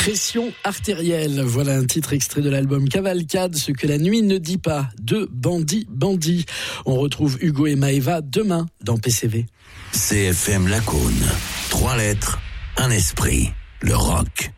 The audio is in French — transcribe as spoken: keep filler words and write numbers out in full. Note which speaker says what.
Speaker 1: Pression artérielle, voilà un titre extrait de l'album Cavalcade, ce que la nuit ne dit pas, de Bandit Bandit. On retrouve Hugo et Maëva demain dans P C V.
Speaker 2: C F M Lacaune, trois lettres, un esprit, le rock.